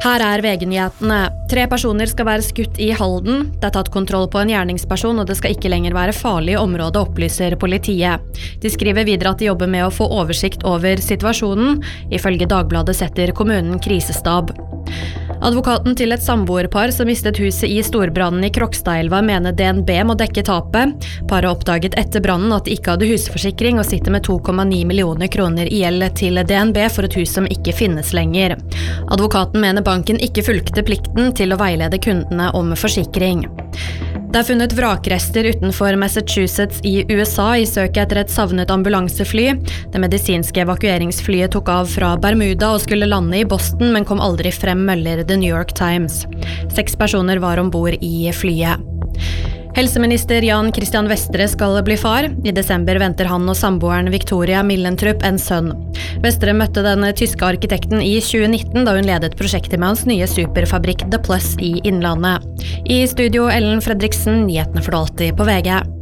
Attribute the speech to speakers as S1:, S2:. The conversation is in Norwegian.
S1: Her VG-nyhetene. 3 personer skal være skutt I Halden. Det tatt kontroll på en gjerningsperson, og det skal ikke lenger være farlig område, opplyser politiet. De skriver videre at de jobber med å få oversikt over situasjonen. Ifølge Dagbladet setter kommunen krisestab. Advokaten til et samboerpar som mistet huset I storbrannen I Krokstadelva mener DNB må dekke tapet. Paret oppdaget etter brannen at de ikke hadde husforsikring og sitter med 2,9 millioner kroner I gjeld til DNB for et hus som ikke finnes lenger. Advokaten mener banken ikke fulgte plikten til å veilede kundene om forsikring. Det funnet vrakrester utenfor Massachusetts I USA I søket etter et savnet ambulansefly. Det medisinske evakueringsflyet tok av fra Bermuda og skulle lande I Boston, men kom aldri frem, melder The New York Times. 6 personer var ombord I flyet. Helseminister Jan Christian Vestre skal bli far. I desember venter han og samboeren Victoria Millentrup en sønn. Vestre møtte den tyske arkitekten I 2019 da hun ledet prosjektet med hans nye superfabrikk The Plus I Innlandet. I studio Ellen Fredriksen, nyhetene for alltid på VG.